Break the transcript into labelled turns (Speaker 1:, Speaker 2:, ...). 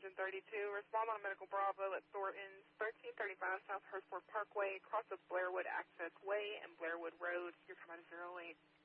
Speaker 1: 732. Respond on Medical Bravo at Thornton's 1335 South Hurstport Parkway, across the Blairwood Access Way and Blairwood Road. Your time out is 08.